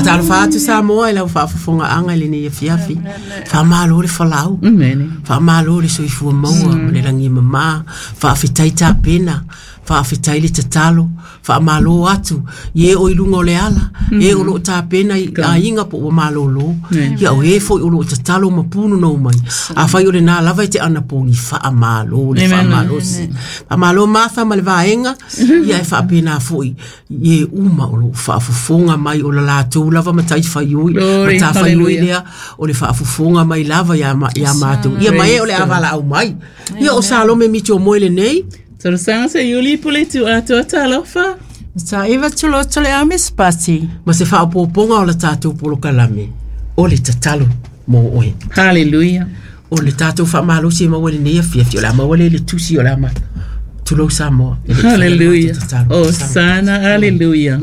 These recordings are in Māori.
Tala fatu sa moa ila whaafafonga anga ili ni fiafi. Whaamalo le whalau. Whaamalo le soifua maua. Le rangi mama. Whaafitai ta pena. Whaafitai le tatalo. Whaamalo atu. Ye o ilunga o le ala. Ye o lo ta pena a inga po o malo lo. Ia o e fo o lo tatalo mapunu no mai. A whai o le nā lava i te ana po ni whaamalo. Le whaamalo si. Whaamalo matha ma le vaenga. Ia e whaapena foi. Ye uma o lo whaafafonga mai o la lātou lava matai whaiui. Mata whaiui lea o le whaafafonga mai lava ia mātou. Ia mai o le avala au mai. Ia o Salome miti o moile nei. Toro sanga se yuli pule tu atua talofa. Sa iwa tulo tole ame spati. Ma se whaapoponga o le tātou polo kalame. O le tatalo mo oe. Hallelujah. O le tātou whaamalosi e mawale nei a fiafi. O la mawale le tusi o la ma. Tulo Samoa. Hallelujah. Oh sana, hallelujah.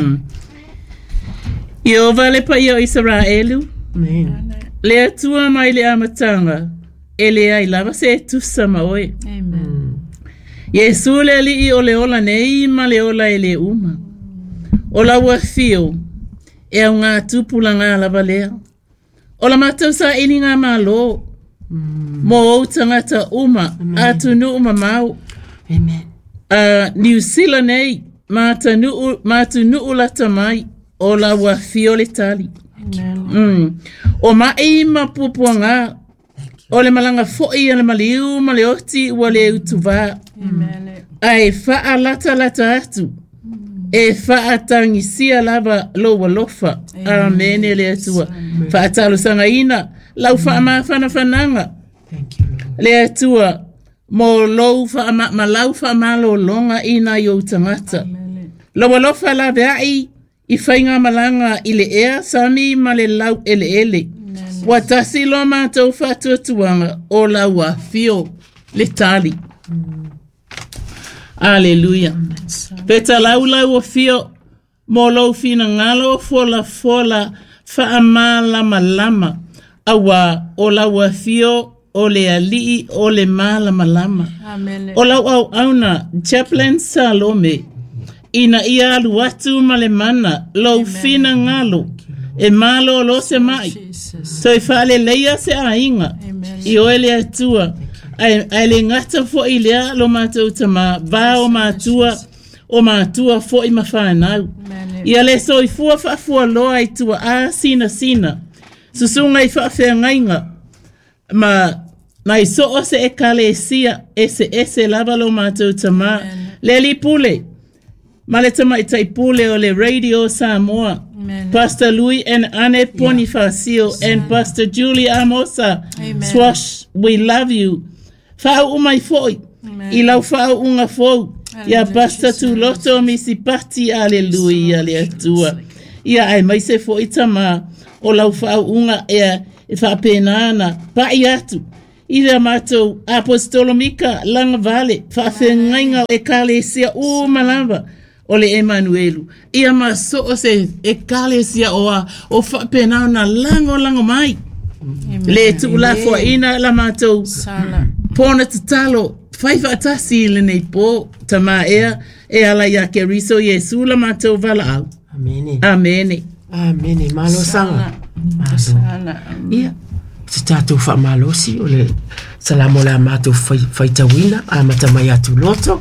Iova le pa o Israelu. Le atua mai le amatanga. Ele ai lava se tusa ma oe. Amen. Yesu le li o le ola nei ma le ola ele uma. Ola ua fio e au ngā tupulanga lava lea. Ola matau sa ini ngā malo. Mo o tangata uma atunu uma mau. Amen. New Zealand nei matunu ulata mai ola ua fio le tali. Amen. O mai ma pupuanga. O le malanga fo'i le maliu ma le oti ua le utuva. Ai fa'a lata atu. E fa'a tangisia lava lo walofa. Amen le atua. Fa'a talo sanga ina. Lau fa'a mawhana whananga. Le atua. Mo lau fa'a lau fa'a malo longa ina i o tangata. Lo walofa la veai. I whainga malanga i le ea sami ma le lau ele. Watasi lo mātou whatuatuanga o la wa fio le tali. Alleluia. Peta lau o fio mo lau fina ngalo fola whaamala malama. Awa o la wa fio o le alii o le malama lama. O lau au auna Chaplain Salome. Ina ia alu atu male mana lau fina ngalo. E malo lo se mai. So i whaale leia se ainga. I oele atua. Ai le ngata fo i lea lo mātou tama. Vā o mātua fo i mawhanau. I ale so i fua loa i tua a sina. Susunga i whaafea ngainga. Ma i so o se e kale e sia. Ese lava lo mātou tama. Le li pule. Ma le tama i taipule o le Radio Samoa. Amen. Pastor Louis and Anne Bonifacio and Pastor Julie Amosa. Amen. Swash, we love you. Fa'au umai foi. I lau fa'au unga fou. Ia Pastor Tuloto misipati. Aleluia le atua. Ia ai mai se foi tama. O lau fa'au unga e whaapenana. Pai atu. Ira mātou apostolomika langa vale. Whaafengainga e kale sia malava. O le Emanuelu. Ia maso o se e kalesia o whapena na lango mai. Le tula fo ina la matou. Pona tatalo. Whaifa atasi le nei po. Tama e ala ya ke riso Yesu la matou vala au. Amene. Malo sanga. Ia. Se tātou whaamalosi o le salamo la matou whaitawina. A matamai atu loto.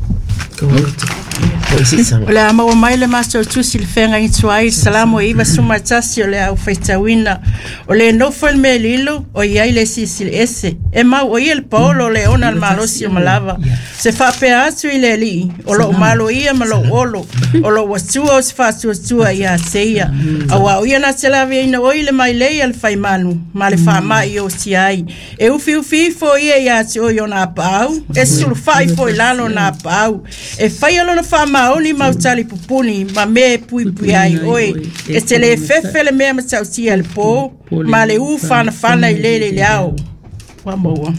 Ole ama o mai le master tusi le fenga i tuai salamo iwa suma tasi o le au whaitawina o le nofo me lilo o iai le sisil ese e mau o ia le paolo le ona al malosi o malava se whapea atu i le li o lo malo ia ma lo olo o lo wasua o se whasua ia seia a wa o ia na te lawe ina o ile mai lei al whaimanu ma le whamai o si ai e ufi fo ia te o iona apau e sulu whai fo ilano na apau e whai alo na whamaoni mautali pupuni ma me pui ai oe e te le fefe le mea matauti al po ma le whana i le au wamoa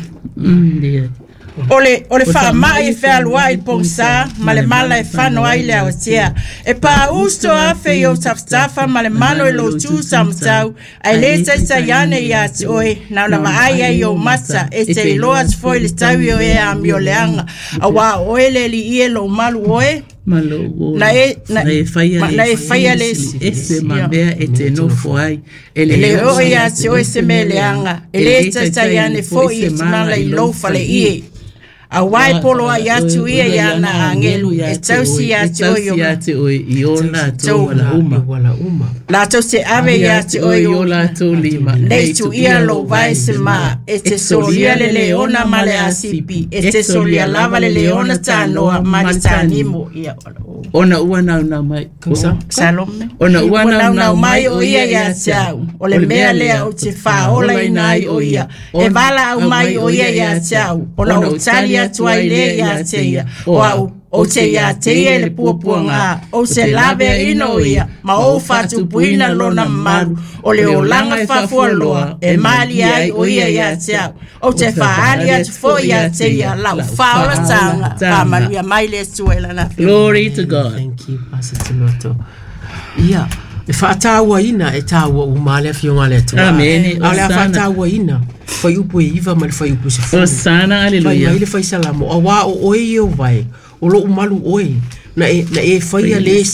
Ole whamai e whaalua i pongsa ma le mala e whano ai le awatea e pa usto afe i o taftafa ma le mano e lo tu samtau ai le taitaiane i ati oe na una maai ai o mata e te loa te foi le tau i o e a mio leanga a wa oe le li i e lo malu oe Malo. Na e faia le ese mambea e te no foi. Ele o ia te o se meleanga. Ele te ia ne fo i te mala I lo fale I. A wai polo a yatu ia ia na angelu e tausi yatu o iola to wala uma. La to se ave yatu o iola to lima. Leitu ia lo vai se ma e te solia le leona male asipi e te solia lava le leona tanoa mali tanimo ia ona ua na mai. Salome. Ona ua na mai o ia ia tau. O le mea lea o te whaola inai o ia. E wala au mai o ia ia tau. Ona o talia tuai le ia te ia. O te ia te ia le puapuanga. O se lave ino ia. Ma o fatu puina lona maru. O le o langa whafualoa. E mali ai o ia ia tau. O te whaari atu fo ia te ia. Lau whaola tanga. Whamaria mai le suela na. Glory to God. Thank you, Pastor Tinoto. Ia, e whaataua ina e tāua umale fionga le tua. Amen. Ale a whaataua ina. Whai upu e iwa ma le whai upu se furu. Osana, aleluia. Whai le whai salamo. A wā o oe e o vai. O lo umalu oe. Na e whai a le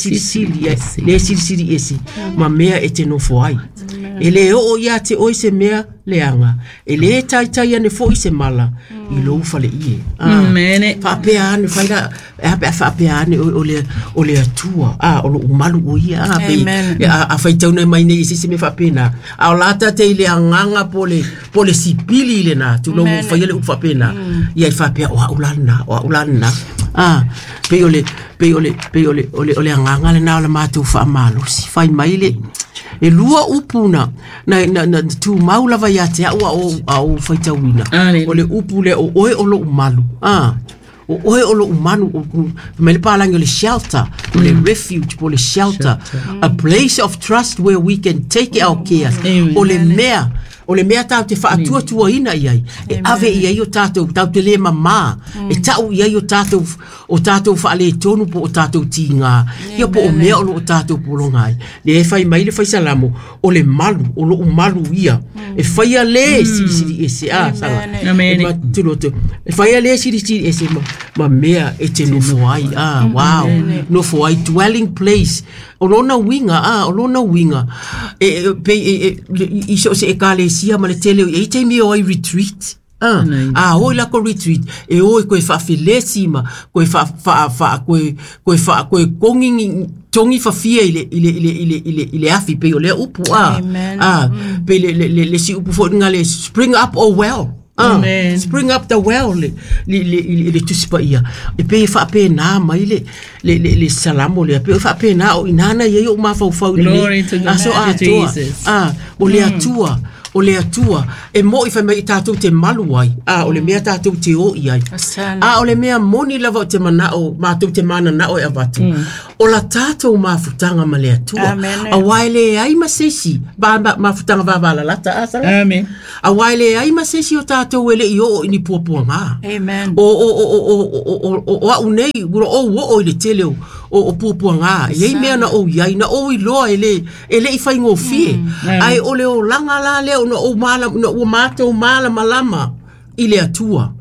siri esi. Ma mea e te nofo ai. E le o ia te oe se mea leanga. E le tai ane fo I se mala. I lo ufale ie. Mene. Whapea ane, whapea ane o le atua. O lo umalu o ia. Amen. A whaitauna mai nei isi se me whapena. A o lata te ile anganga po le sipili ile na. Tu lo whaiale u whapena. Ia I whapea o aulana. Pe ole anganga le nao le mātou whaamalo. Si whai mai le. E lua upuna na tu maula vai ate au faitawina o le upu le o oe o lo umalu o oe o lo umanu me le palangi o le shelter o le refuge po le shelter a place of trust where we can take our care o le mea tau te whaatua tua ina iai e ave iai o tātou tau te le mamā e tau iai o tātou whaale tonu po o tātou tīngā ia po o mea o lo o tātou polongai le e whai mai le whai salamo o le malu o lo o malu ia e whai a le siri ese sanga ma tuloto e whai a le siri ese ma mea e te nofo ai wow nofo ai dwelling place o lona winga iso se e kale sia ma le tele e te mi o retreat o la ko retreat e o ko fa filesi ma ko fa ko konging tongi fa fia ile afi pe o le upu pe le si upu fo ngale spring up or well spring up the well le tusipa ia e pe fa pe na mai le salamo le pe fa pe na o inana ye o ma fa Glory to God, Jesus. O le atua e mo I fa mai tātou te malu ai o le mea tātou te o ai o le mea moni lava o te manao mātou te mana nao e avatu o la tātou mafutanga ma le atua a waile ai masesi mafutanga wavala lata Amen. A waile ai masesi o tātou ele I o ini puapuanga Amen. o unei guro o ile tele o puapuanga yei mea na o iai na o iloa ele I whaingo fie ai o le o langa la le o mala o mato mala malama ile atua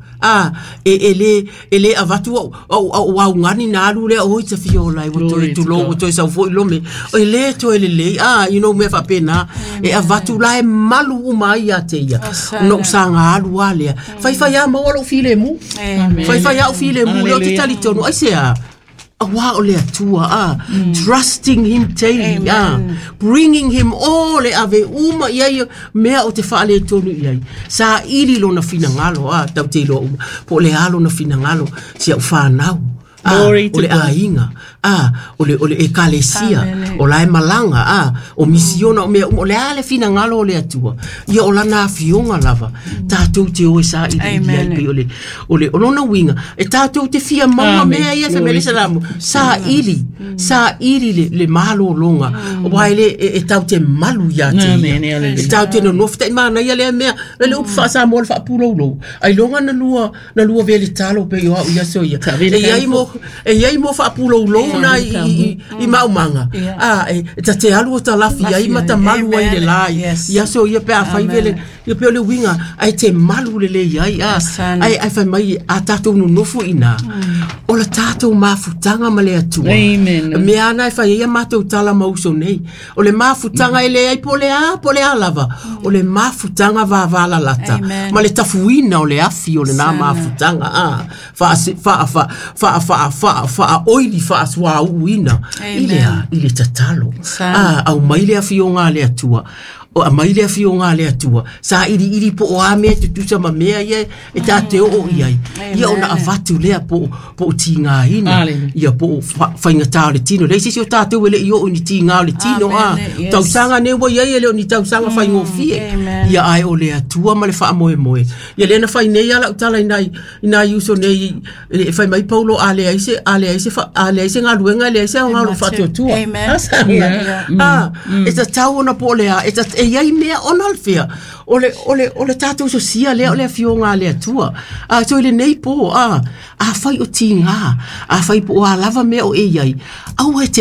ele avatu o ngani na alu le o te fiola I to lo to sa fo lo me ele to ele you know me fa pena e avatu la e malu mai ateia no sanga alu ale fai ya mo lo file mu fai ya o file mu lo te tali tonu ai se o le atua trusting him daily bringing him all e ave uma ia mea o te whaale tonu iai sa ili lo na finangalo tau te ilo po le alo na finangalo sia u whanau o le ainga o le ekalesia o la malanga o misiona o mea o le ale finangalo o le atua ia o lana fionga lava tātou te oe sa ili o le olona winga e tātou te fia maua mea ia fe mele salamu sa ili le malo longa o waile e tau te malu ia te e tau te no nofta I mana ia le mea le upa sa mo le whaapulo ai longa na lua vele talo pe ia so ia e ia mo e yai mo fa pulo lo na I maumanga e te alu ta lafi ai mata malu ai le lai ia so ia pe a fai vele ia pe le winga ai te malu le ai ai fai mai a tatou no nofu ina o la tatou mafutanga ma le atua me ana ai fai ia matou tala mauso nei o le mafutanga ele ai pole a lava o le mafutanga va la lata ma le tafuina o le afi o le na mafutanga fa oili fa aswa uina ile tatalo au maile afi o ngale atua o a maile a fionga le atua sa iri po o ame tutusa ma mea ia e tate o iai ia ona avatu lea po tinga ina ia po fainga tau le tino le sisi o tate wele i o ni tinga le tino tau sanga ne wa ia le o ni tau sanga faingo fie ia ai o le atua ma le faa moe ia le na fai nei ala utala ina iuso nei e fai mai paulo ale aise ngā luenga le aise o ngā lo fatu atua e ta tau ona po lea e iai mea ona alfea ole tātou so sia lea ole fionga lea tua so ile nei po a fai o tinga a fai po a lava mea o e iai au e te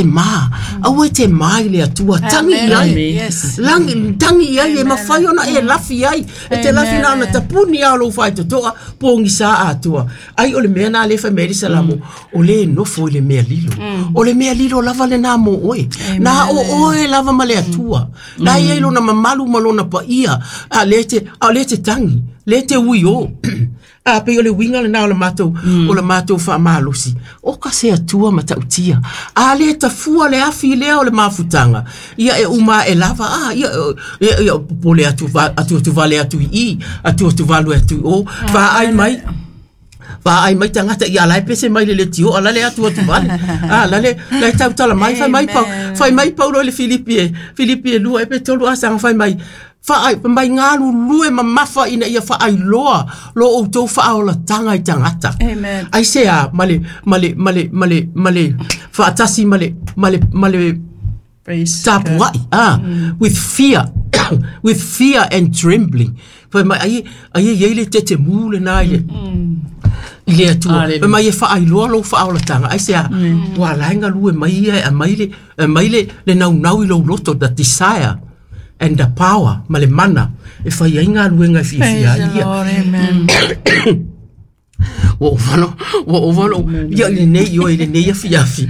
mā i lea tua tangi iai tangi iai e mawhai ona e lafi iai e te lafi na ana tapuni a lo fai totoa po ngisa a tua ai ole mea na le fai meri salamo ole nofo ile mea lilo ole mea lilo lava le na mo oe na oe lava ma lea tua na iai lo na mamalu malona pa ia a lete tangi lete ui o pe ole winga le na o le matou fa malosi o ka se atua ma tautia a le tafua le afi le o le mafutanga ia e uma e lava ia pole atu vale atu I atu valu atu o va ai mai tangata ia lai pese mai le tio ala le atu vale la tau tala mai fai mai paulo le Filipi lu e petolo asanga fai mai mai ngalu lue mamafa ina ia fa ai loa lo o to fa ola tanga I tangata ai sea male fa tasi male tapuai with fear and trembling fa mai ai ele tete mule na ile atua mai fa ai lo fa ola tanga ai sea wa lainga lue mai le nau lo loto da desire and the power male mana e fa inga luenga fifia wo valo ia le nei fiafi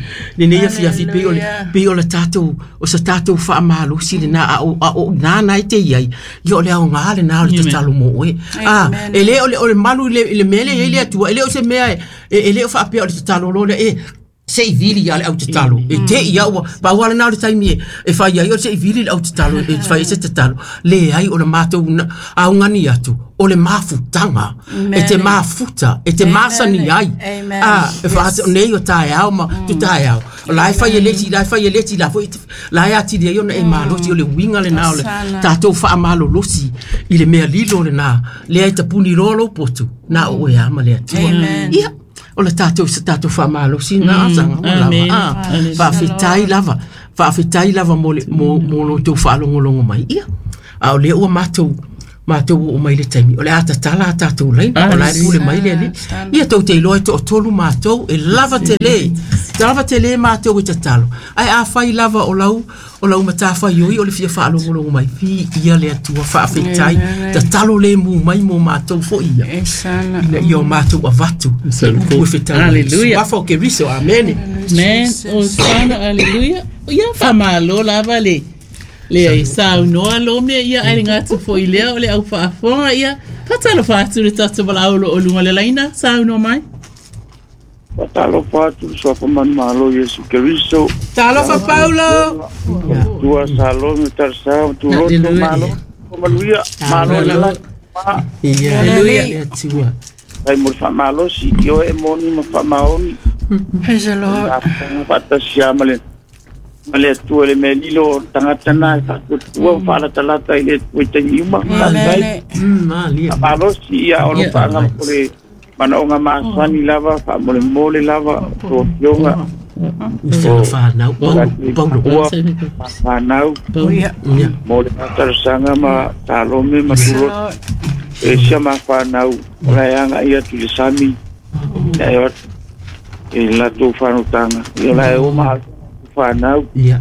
pe o le tatou o sa tatou fa malo si le na o na te ia yo le o ngale na le talo mo ele o le malu le mele ele atua ele o se mea ele o fa pe o le talo lo le sei vili ale au talo e te ia pa wala na le taimi e fa ia o sei vili au talo e fa ese talo le ai o le matou au ngani atu o le mafutanga e te mafuta e te masani ai e fa nei o tai au ma tu tai au la fa ia leti la foi la ia ti dia ona e malo ti o le winga le na o le tatou fa malo losi i le mea lilo le na le ai tapuni rolo potu na o e ama le atu ia o le tatou fa malo si na sanga fa fitai lava mo lo to fa longo mai ia au le o matou o mai le taimi o le ata tala tatou lai o la le mai le ia to te lo to tolu matou e lava tele matou te talo ai a fai lava o lau mata fai o le fia fa longo mai fi ia le atua fa fitai te talo le mu mai mo matou fo ia ia matou avatu hallelujah fa ke riso amen o sana hallelujah ia fa malo lava le ai sa no lo me ia ai ngatu fo ile o le au fa fonga ia patalo fa tu le tatu bala o lunga le laina sa no mai patalo fa tu so fa man malo Yesu Cristo talo fa Paulo tua salo mi tarsa tu lo malo malo la hallelujah tua ai mo fa malo si yo e moni mo fa maoni hezelo pata siamale ale tu le melilo tangatana tu fa la talata ile tu nyuma sai malo si ya ono fa ngam pole mana onga masani lava fa mole lava to yonga fa na mole tar sanga ma talome maturo e chama fa na la yanga ia tu sami e la tu whanutanga. Ia la e o maa whanau. Ia.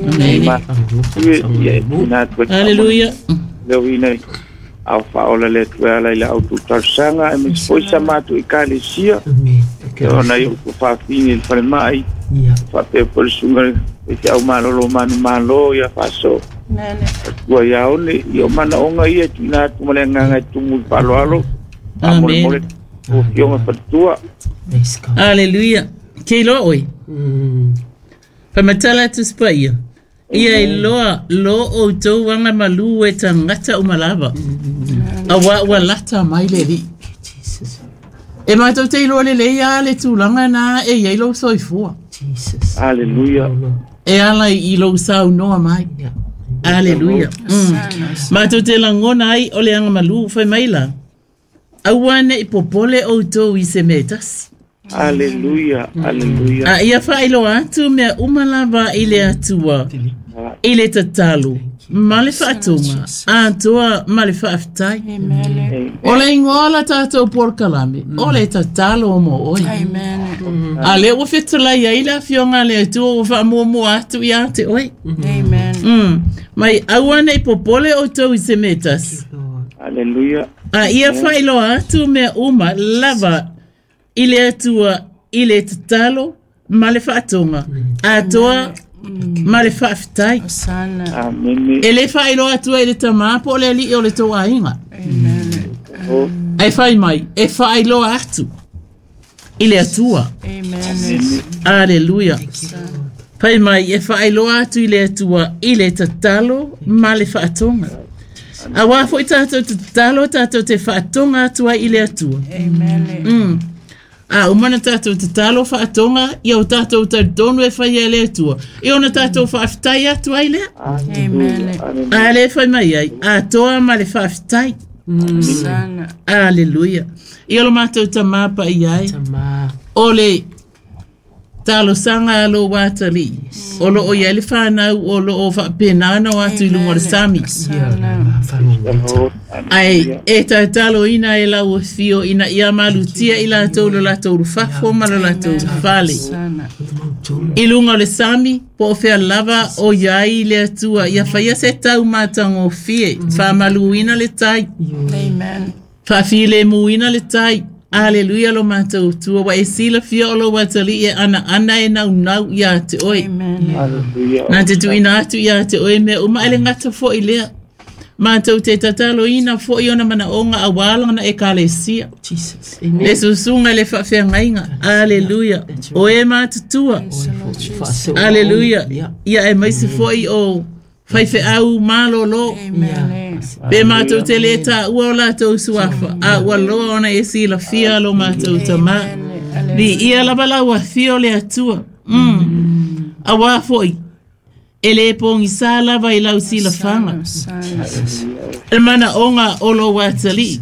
Hallelujah. Leo ina au whaola le tuela ila au tu tarsanga e mis poisa matu i kālesia. Ona i uku whawhini il whare mai. Whape pole sunga e te au malolo manu malo ia whaso. Ua ia one i o mana onga ia tuna tumale nganga i tumu i paloalo. Amore o fionga patua. Hallelujah. Kei lo oi. Pamatala tu spaia. Ia i loa lo o tau wanga malu e tangata umalava. Awa ua lata mai le li. E mātou te iloa le leia le tūlanga na e ielo soifua. Hallelujah. E ala i lo sau noa mai. Hallelujah. Mātou te langona ai o le anga malu fai maila. Awane i popole o tau i se metasi. Hallelujah. Hallelujah. Ia whailo atu mea umalava i le atua. I le tatalo. Ma le whaatunga. Atoa ma le whaafitai. O le ingola tātou porkalame. O le tatalo o mo oi. A le ua whetulai ai la fionga le atua o whaamuamu atu i ate oi. Mai awane i popole o tau i se metas. Hallelujah. Ia whailo atu mea uma lava i le atua i le tatalo ma le whaatunga. Atoa ma le whaafitai. E le whailo atua i le tamapo o le li o le toa inga. E whai mai, e whailo atu i le atua. Alleluia. Whai mai, e whailo atu i le atua i le tatalo ma le whaatunga. A wafo i tātou te tatalo, tātou te whaatunga atua i le atua. Umana tātou te talo whaatonga, i au tātou te donu e whai e le atua. I ona tātou whaafitai atua i lea. A le whai mai ai, a toa ma le whaafitai. Alleluia. I alo mātou ta māpa i ai. O le talo sanga alo wātali. O lo o iele whanau, o lo o whaapenana o atu i lunga le sami. Ai, e tai talo ina e lau fio ina ia malutia i la tau lo la tau rufafo ma lo la tau rufale. I lunga le sami, po o whea lava o iai le atua, ia whaia se tau mātango fie, wha maluina le tai. Wha file muina le tai. Hallelujah lo mātou tua wa e sila fia o lo watali e ana e nau ia te oi. Nā te tuina atu ia te oi me uma ele ngata fo i lea. Mātou te tatalo ina fo i ona mana onga a wālanga na e kālesia. Le susunga le whawhea ngainga. Hallelujah. O e mātutua. Hallelujah. Ia e maisi fo i o whaife au mālo lo. Pe mātou te leta ua o lātou suafa. A ua loa ona e sila fia lo mātou tamā. Ni ia labalau a fio le atua. A wāfoi. E le pongi sā lava i lau sila whanga. E mana onga o lo watali.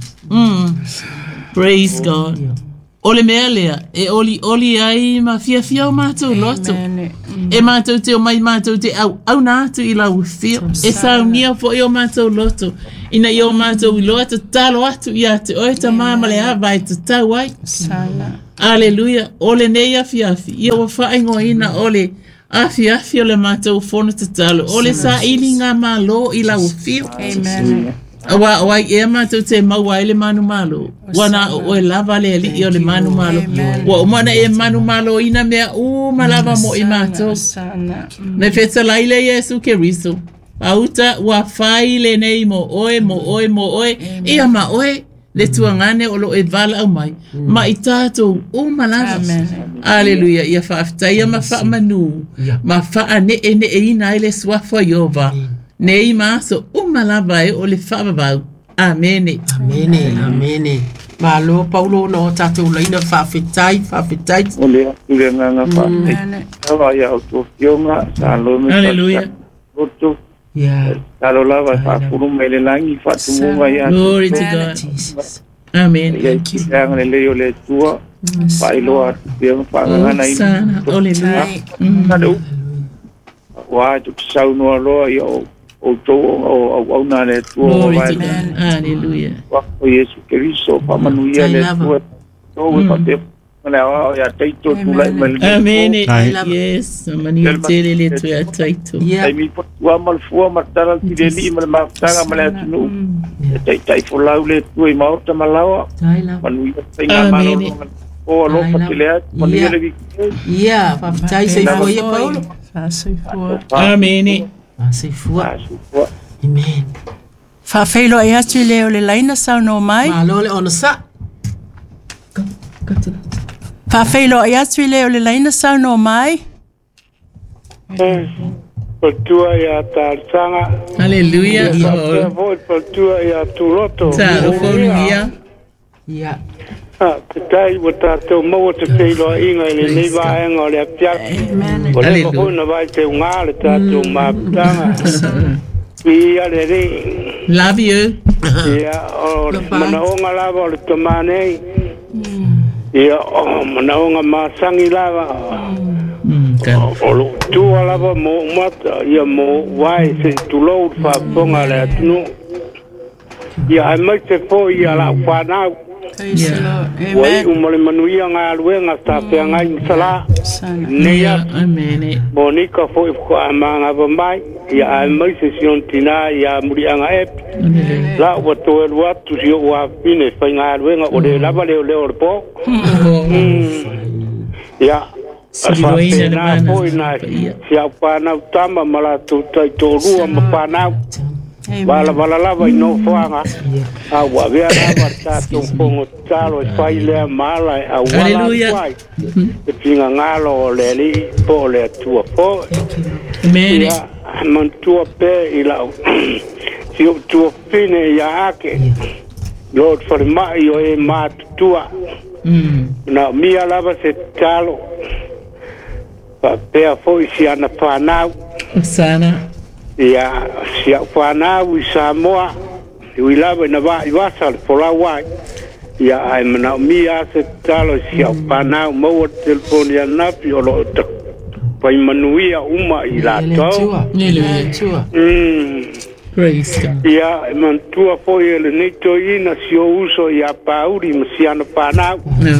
Praise God. O le mea lea, e oli ai ma fia o mātou loto. E mātou te o mai mātou te au nātu i lau fio. E sau nia fo i o mātou loto. Ina i o mātou i loa te talo atu i ate oe ta māma le hawa e te tau ai. Alleluia. O le nei afi. I o whaingo ina o le afi o le mātou whono te talo. O le sa ili ngā mālo i lau fio. Amen. Awa e mātou te maua e le manu malo. Wana o e lava le ali i o le manu malo. Wa umana e manu malo ina mea malava mo i mātou. Me wheta laile Yesu ke riso. Auta wa whai le nei mo oe. Ia ma oe le tuangane o lo e vala au mai. Ma i tātou malava. Alleluia. Ia whaafitai ma wha manu. Ma wha ne e ina ele swafo iova. Nei maso umalava e o le whaababau. Amene. Malo Paulo no tātou leina whawhitai. O lea nganga whawhitai. Tawa ia o tō fionga. Hallelujah. Roto. Talo lava whawhuru me le langi whatumunga ia. Glory to God. Amen. Thank you. Ia le leo le tua. Whailoa fionga whangana ina. Sana. Hallelujah. Wa tu sau no loa ia o to o na le tu o vai. Hallelujah. Wa o Yesu Cristo pa manuia le tu o pa te Mana ya taito tula Amen. Yes, mani tele le tu ya taito. Ai mi wa mal fu martara ti le li mal martara mala tunu. Tai fu la le tu i maota malawa. Manu ia mano. O lo patile mani le vi. Ya, pa tai sei fo ia Paulo. Sei fo. Amen. Sei fo. Amen. Fa feilo e atu le o le laina sa no mai. Ma lo le ona sa. Fa feilo e atu le o le laina sa no mai. Tua ya tarsanga. Hallelujah. Tua ya turoto. Hallelujah. Ya. Tai wata to mo te feilo inga le nei va enga le pia. Amen. Ole ko na vai te unga le tato ma tanga. Ia le re. Love you. Ia o mana onga lava le tomane. Ia o mana onga masangi lava. O tua lava mo mata ia mo wai se tu lo fa ponga le tunu. Ia ai mai te fo ia la fa na. Wai umale manuia ngā luenga tāpea ngai msala. Nea. Amen. Monika fo ifko amanga vamai. Ia ai mai se siontina ia murianga epi. La wato el watu si o wapine fai ngā luenga o le lava leo leo le po. Ia. Asapena po ina si au whanau tama mala tu taitoru ama whanau. Bala lava ino fuanga. Awa vea lava tato pongo talo fai lea mala a wala fai. E pinga ngalo le li po le tua po. Amen. Man tua pe ila si tua fine ya ake. Lord for mai o e mat tua. Na mia lava se talo. Pa pe foi si ana fanau. Sana. Ia sia whanau I Samoa I lava na wa I wasal pola wai ia ai mana mi ase talo sia whanau mo telefoni anapi o lo pai manuia uma I la to Praise God. ia mantua foi ele neto ina sio uso ia pauri msiano whanau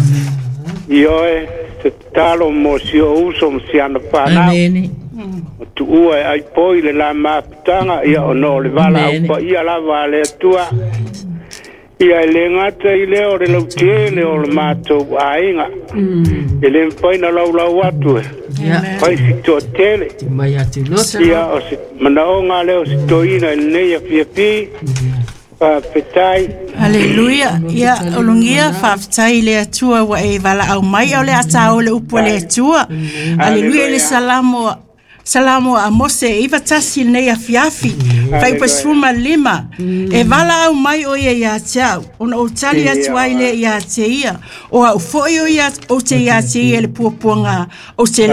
io e se talo mo sio uso msiano whanau Amen. Tu ua ai poi le la mapitanga ia ono le vala upa ia la vale tua ia le ngata I leo le lautiele o le mato ainga ele pai na lau atu pai si to tele ia o si manaonga leo si toina nei a fiapi pa petai Hallelujah. Ia olungia faafetai le atua wa e vala au mai o le ata o le upo le atua. Hallelujah le Salamo a Mose iwa tasi nei a fiafi. Fai pasuma lima. E vala au mai o ia tau. Ona o tali atu aile ia te ia. O au foi o ia o te ia te ia le puapuanga. O te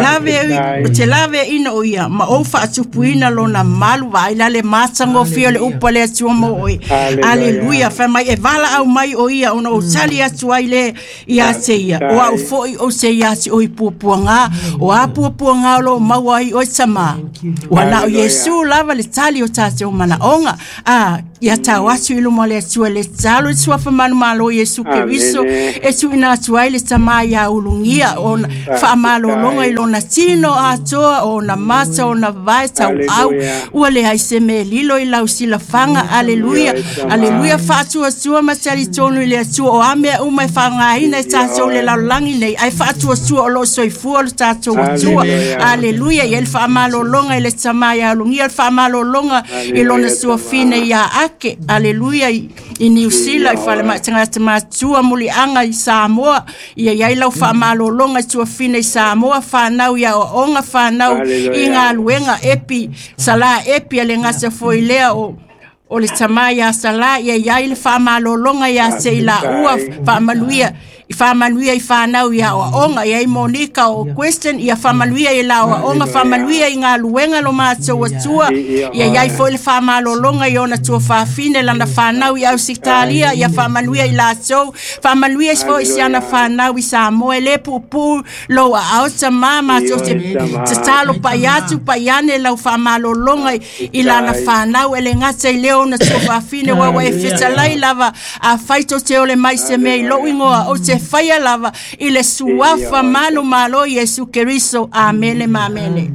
lave ina o ia. Ma o fa atupu ina lo na malu wa ila le matango fio le upa le atua mo oi. Aleluia. Fai mai e vala au mai o ia. Ona o tali atu aile ia te ia. O au foi o te ia te oi puapuanga. O a puapuanga lo mawai o sama wana o Yesu lava le tali o tate o mana onga ia tau atu ilu mo le atua le talo tua whamanu malo Yesu Keriso e tu ina atua le tama ia ulungia o whamalo longa ilona tino atoa o na mata o na vai tau au ua le haise me lilo I lau sila fanga aleluia aleluia whatu atua matari tonu le atua o amea umai whanga ina I tato le laulangi nei ai whatu atua o lo soifua lo tato atua aleluia i elfa amalo longa I le tamaya lungia elfa amalo longa I lona sua fine ia ake aleluia I New Zealand I fale matangata matua muli anga I Samoa ia iai lau fa amalo longa sua fine I Samoa whanau ia o onga whanau I ngā luenga epi sala epi ale ngasa foi lea o le tamaya sala ia iai le fa amalo longa ia se ila ua fa amaluia Whamanuia I whanau ia o onga ia I Monica o question ia whamanuia I la o onga whamanuia I ngā luenga lo mātou atua ia iai foi le whamalo longa I ona tua whawhine lana whanau I Ausitalia ia whamanuia I la tau whamanuia I foi si ana whanau I Samoa le pupu lo a auta mama to te talo paiatu paiane lau whamalo longa I lana whanau ele ngata I leo na tua whawhine wawa e whitalai lava a whaito te ole mai se mei lo ingoa o te faya lava i le suafa manu malo Yesu Keriso. Amene, amene.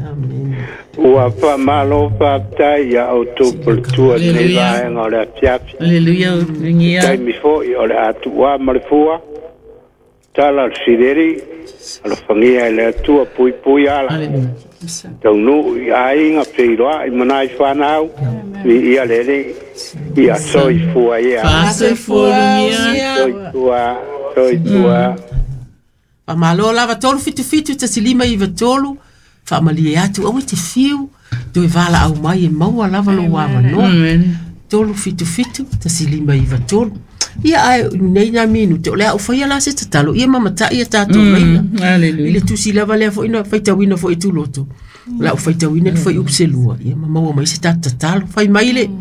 Ua pa malo pa tai ya o tupul tua nei vai ngore fiafi. Alleluia, ringia. Tai mi fo i ole atua malefua. Tala sideri, ala fangia le tua pui pui ala. Alleluia. Tau nu i ainga peiroa i manai whanau. I ia lere, i a soi fua ia. Soi fua, ringia. Soi fua. Pa malo lava tolu fitu ta silima i vatolu. Fa mali atu o te fiu. Tu vala au mai e maua lava lo wava no. Tolu fitu ta silima i vatolu. Ia ai nei na minu te ole au fai ala se tatalo. Ia mamata ia tato leina. Alleluia. Ile tu silava lea fo ina faita wina fo itu loto. La faita wina fo upselua. Ia mamaua mai se tatalo. Fai maile.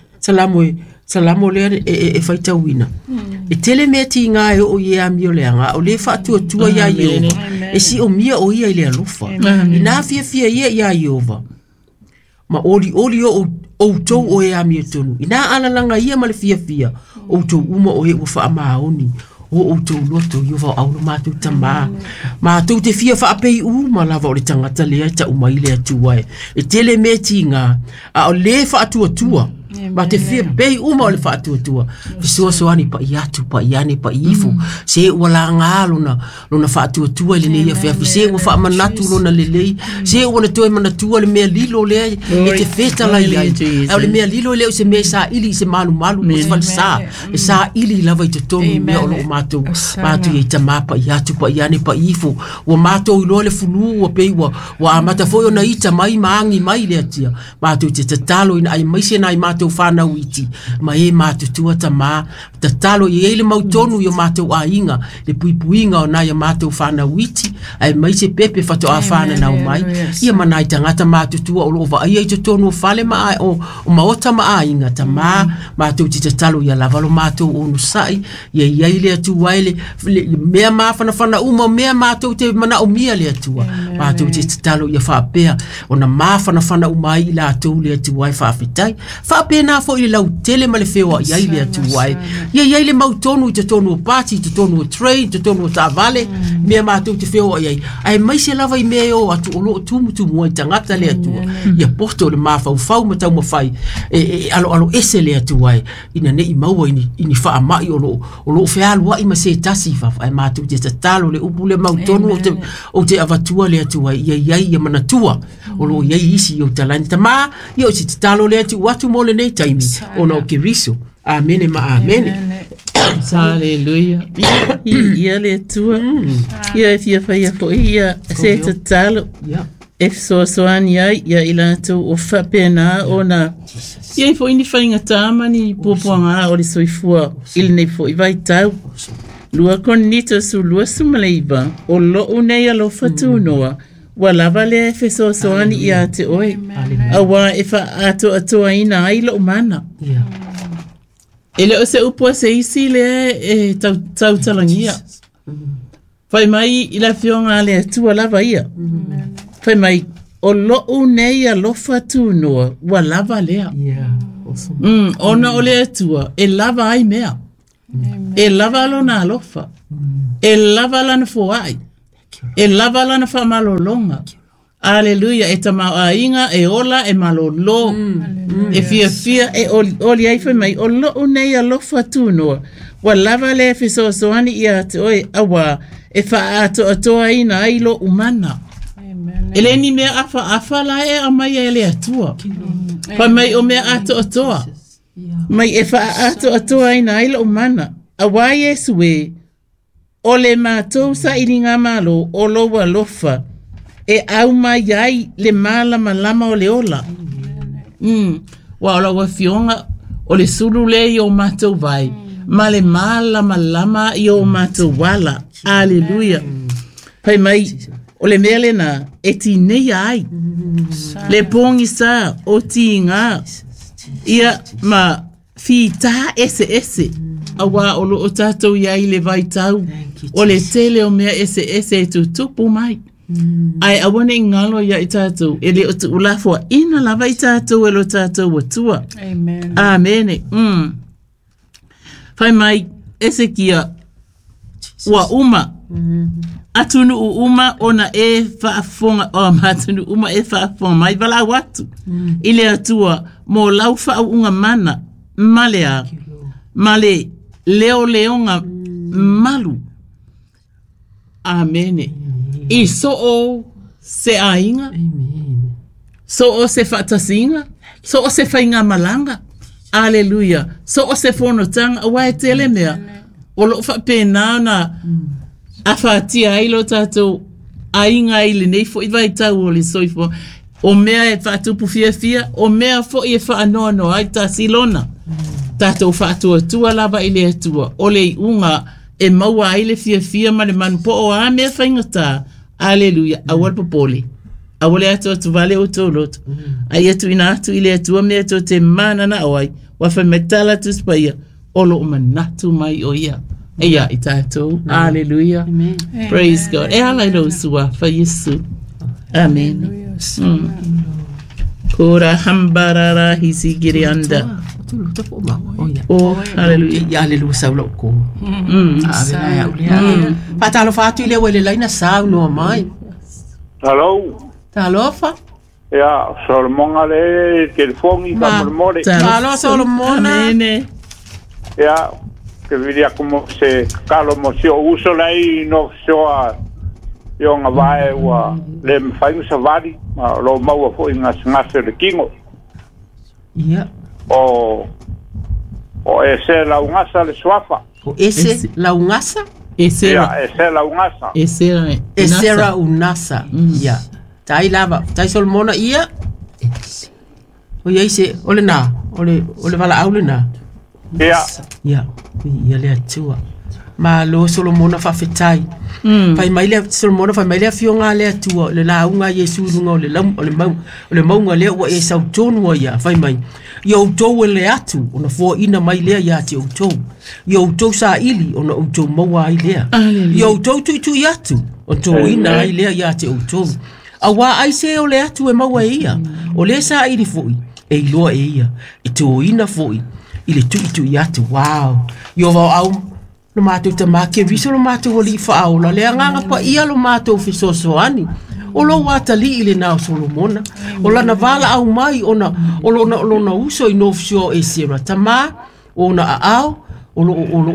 Salamo le e faita wina. E tele me ti nga e o ye amio le nga o le fa tua ya yo. E si o mia o ia ile alofa. Ina fia ia Yehova. Ma oli o tou o e amio tonu. Ina ala langa ia ma le fia. O tou uma o e ufa amaoni. O tou loto Yehova au matu tama. Ma tou te fia fa apei uma lava o le tangata le ta uma ile atuai. E tele me ti nga a o le fa tua. Ma te fia bei uma o le fa tua. Fisoani pa iatu pa iane pa ifu. Se wala ngalo na fa tua le ne fia se wo fa manatu lona lelei. Se wona toi manatu le me lilo le e te feta la ia. Au le me lilo le se me sa ili se malu se falsa. E sa ili lava i te tonu me o lo mato i ta mapa iatu pa iane pa ifu. Wa mato i lo le fulu wa pei wa amata foi ona ita mai maangi mai le atia. Mato te tatalo ina ai mai se na mato fana witi ma e mato tua tama tatalo i ele mautonu yo mato ainga le puipuinga ona ya mato fana witi ai mai se pepe fato afana na mai ia manai tangata mato tua olova ai ai tonu fale ma o maota ma ainga tama mato ti tatalo ya lavalo mato onu sai ia ile tu waile mea mafana uma mea mato te mana o mia le tua mato ti tatalo ya fa pea ona mafana uma i la to le tu wai fa fitai fa pena fo ile lau tele male fewa ia ile atu wai ia ile mautonu i te tonu party te tonu train te tonu tavale mea matou te fewa ia ai mai se lava i mea o atu olo tumu mo tangata le atu ia porto le mafau matau mafai alo ese le atu wai ina ne i maua ini fa mai olo fealu wa i ma se tasi fa ai matou te tatalo le upule mautonu o te avatua le atu wai ia manatua olo ia isi o talanta ma ia o te tatalo le atu watu mo le nei taimi ona o Keriso. Amene ma amene. Halleluja. Ia le tua. Ia fia fai fo ia se tatalo. E soani ai ia ila tu o fa pena ona. Ia fo ini fai ngatama ni popoanga o le soifua il nei fo i vai tau. Lua konita su lua sumaleiva o lo unea lo fatunoa. Walava le fe soani ia te oi. Awa e fa ato ina ai lo mana. Ele o se upo se isi le tau talangia. Fai mai ila fionga le tua lava ia. Fai mai o lo uneia lo fatunoa walava lea. Ona o le tua e lava ai mea. E lava lo na alofa. E lava la na foai. E lava la na fa malolonga. Alleluia, e tama ainga, e ola, e malolo. E fia, e oli ai fai mai, o lo unei a lofa tunoa. Wa lava le fi soani ia te oe awa, e fa ato aina ai lo umana. Ele ni mea afa la e amai e le atua. Fa mai o mea atoa. Mai e fa ato aina ai lo umana. Awa Yesu e, o le mātou sa iringa malo, o lo wa lofa. E au mai ai le malama o le ola. Wa ola wa fionga o le sulu le i o matou vai. Ma le malama i o matou wala. Alleluia. Pai mai, o le mele na e ti nei ai. Le pongi sa o ti ngā. Ia ma fita ese. Awa o lo o tatou iai le vai tau. O le tele o mea ese e tutupu mai. Ai awane ngalo ya itatu ele o ulafo ina lava itatu elo tatu watua. Amen. Fai mai Ezekia Wa uma. Atunu uma ona e whaafonga. Atunu uma e whaafonga. Mai wala watu. Ile atua mo lau whaunga mana. Malea. Male leo leonga malu. Amene. I so o se ainga. So o se whatasinga. So o se whainga malanga. Aleluia. So o se whonotanga. Wai tele mea. O lo whapena na a whatia ailo tātou ainga ili nei fo i vai tau o le soifo. O mea e whatupu fia. O mea fo i e whaanoano ai tā silona. Tātou whaatua tua lava i le atua. O le unga e maua ai le fia ma le manu po o a mea whaingata. Aleluia. Awal popole. Awale atua tu vale o tō loto. Ai atu ina atu i le atua mea tō te mana na awai. Wafa metala tu spaia. Olo o manatu mai o ia. Ia i tātou. Aleluia. Praise God. E ala ilo sua fa Yesu. Amen. Kora hambarara hisi giri anda. Oh, hallelujah. Ya aleluia saulo ko. Patalo fatu ile wele laina sau no mai. Hello. Talofa. Ya, Solomon ale telefoni ka mormore. Talo Solomon. Amene. Ya, que viria como se calo mocio uso lai no soa yo nga vai wa le fai savari lo mau fo inga ngase le kingo. Ya. O ese la ungasa le swafa. O ese la ungasa? Ese la ungasa. Ese la unasa. Ya. Tai lava, tai Solomona ia. O ia ise ole na, ole vala aule na. Ya. Ia le atua. Ma lo Solomona fa fetai. Fai mai le Solomona fa mai le fionga le atua le la unga Yesu lunga le mau le wa e sau tonu ia fai mai. Yo to le atu ona fo ina mai le ia te o to. Yo to sa ili ona o to maua ai le. Yo to tu atu o to ina ai le ia te o to. Awa ai se o le atu e maua ia. O le sa ili foi e loa e ia. E to ina foi. Ile tu atu. Wow. Yo va au lo matou te make viso lo matou li fa au le nganga pa ia lo matou fiso soani o lo watali ile na Solomona o la na vala au mai ona o lo na uso i no fio e sera tama ona au o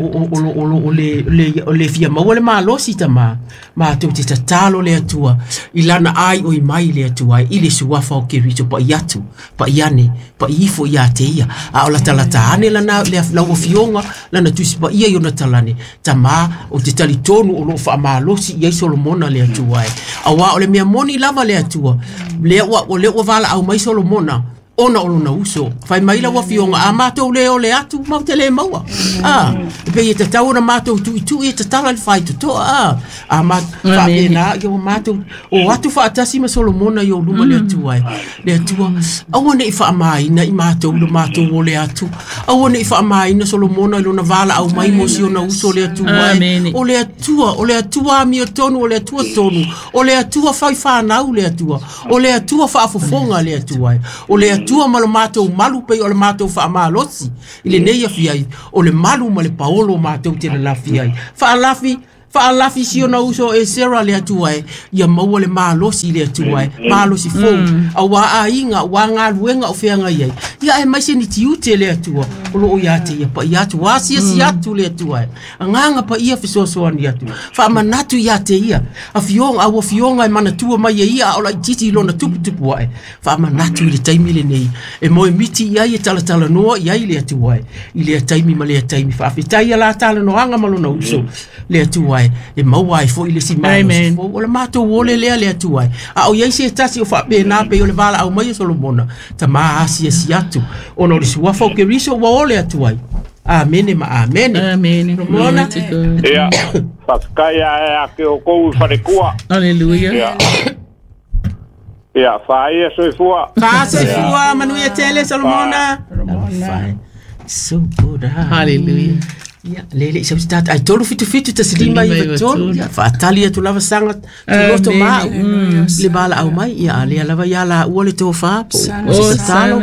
le fia ma wale ma lo si tama ma tu te talo le atua ilana ai o i mai le atua ile suafa o ke riso pa iatu pa iane pa ifo ia te ia a o la talata ane lana le lau fionga lana tusi pa ia yona talane tama o te talitonu o lo fa ma lo si ia Solomona le atua awa o le mea moni lava le atua le o vala au mai Solomona ona o na uso fai mai la wa fionga a matou le o le atu mau te le maua pe ia te tau na matou tu ia te tala le fai to a ma fa na yo matou o atu fa atasi ma Solomona yo luma le atu ai le atu a wona i fa mai na i matou o le atu a wona i fa mai na Solomona lo na vala au mai mo si ona uso le atu ai o le atu a mi tonu o le atu tonu o le atu fai fa na o le atu fa fofonga le atu ai o le tua malo matou malu pe o le matou fa malosi ile nei afiai o le malu ma le paolo matou te la fiai fa alafi si ona uso e sera le atua ia mau le malosi le atua malosi fo awa ainga wa nga luenga o feanga ia ia e mai se ni tiute le atua o lo ia te ia pa ia tu asia si atu le atua nganga pa ia fisoso ani atu fa manatu ia te ia a fionga e mana tua mai ia o la titi lo na tupu ai fa manatu le taimi le nei e mo miti ia e tala no ia le atua ile taimi ma le taimi fa fitai la tala no anga malo na uso le atua e maua fo ile si mai o le mato wole le atua a o ia se tasi o fa be na pe o le vala au mai Solomona ta ma asia si atu ono le sua fo ke riso wa ole atua amen ma amen Mona ya paskaya a ke o ko fa de kua hallelujah ya fa ia so fua manu ia tele Solomona so good hallelujah ya lele se start ai tolu fitu ta silima i vetol ya fa talia tu lava sanga tu loto ma le bala au mai ya le lava ya la ole to fa salo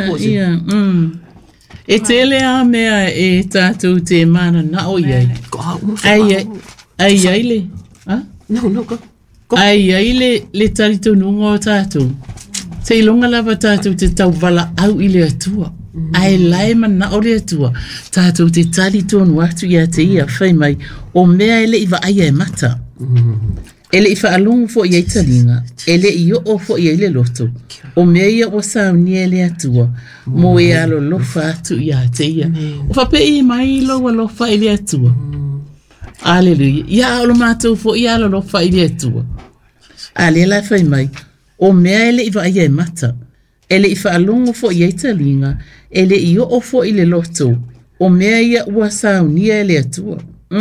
e tele a mea e tatu te mana na o ye ai Ai le. Ha? No, go. Ai le tarito nungo tātou. Te ilonga lava tātou te tau wala au i le atua. Ai lai mana o le atua. Tātou te tarito nu atu ia te ia whai mai. O mea ele iwa aia e mata. Ele iwa alongo fo i eitalinga. Ele i o fo i ele loto. O mea ia o sauni ele atua. Mo e alo lofa atu ia te ia. O whape i mai loa lofa i le atua. Aleluia. Ia alo mātou fo i alo lofa i le atua. Ale la whai mai. O mea ele iwa aia e mata. Ele iwa alongo fo i eitalinga. Ele i o fo i le loto. O mea ia ua sauni ele atua.